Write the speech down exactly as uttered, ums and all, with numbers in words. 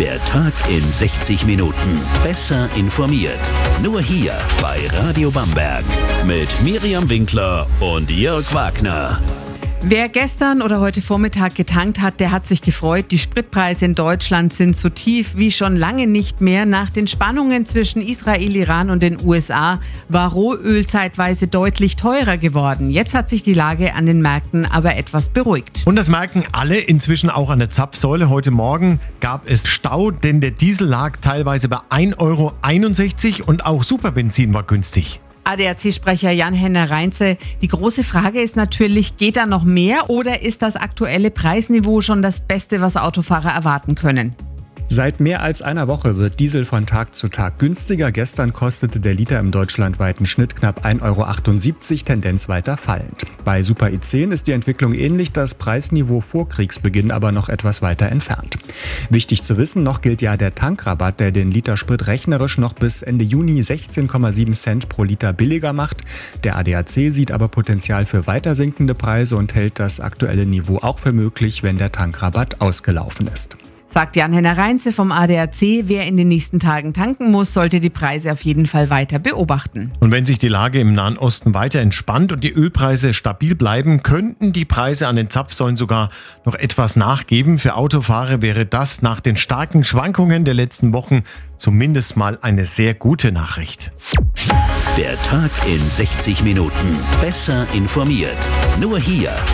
Der Tag in sechzig Minuten. Besser informiert. Nur hier bei Radio Bamberg. Mit Miriam Winkler und Jörg Wagner. Wer gestern oder heute Vormittag getankt hat, der hat sich gefreut. Die Spritpreise in Deutschland sind so tief wie schon lange nicht mehr. Nach den Spannungen zwischen Israel, Iran und den U S A war Rohöl zeitweise deutlich teurer geworden. Jetzt hat sich die Lage an den Märkten aber etwas beruhigt. Und das merken alle inzwischen auch an der Zapfsäule. Heute Morgen gab es Stau, denn der Diesel lag teilweise bei ein Euro einundsechzig und auch Superbenzin war günstig. A D A C-Sprecher Jan-Henner Reinze, die große Frage ist natürlich, geht da noch mehr oder ist das aktuelle Preisniveau schon das Beste, was Autofahrer erwarten können? Seit mehr als einer Woche wird Diesel von Tag zu Tag günstiger. Gestern kostete der Liter im deutschlandweiten Schnitt knapp ein Euro achtundsiebzig, Tendenz weiter fallend. Bei Super E zehn ist die Entwicklung ähnlich, das Preisniveau vor Kriegsbeginn aber noch etwas weiter entfernt. Wichtig zu wissen, noch gilt ja der Tankrabatt, der den Liter Sprit rechnerisch noch bis Ende Juni sechzehn Komma sieben Cent pro Liter billiger macht. Der A D A C sieht aber Potenzial für weiter sinkende Preise und hält das aktuelle Niveau auch für möglich, wenn der Tankrabatt ausgelaufen ist. Sagt Jan-Henner Reinze vom A D A C, wer in den nächsten Tagen tanken muss, sollte die Preise auf jeden Fall weiter beobachten. Und wenn sich die Lage im Nahen Osten weiter entspannt und die Ölpreise stabil bleiben, könnten die Preise an den Zapfsäulen sogar noch etwas nachgeben. Für Autofahrer wäre das nach den starken Schwankungen der letzten Wochen zumindest mal eine sehr gute Nachricht. Der Tag in sechzig Minuten. Besser informiert. Nur hier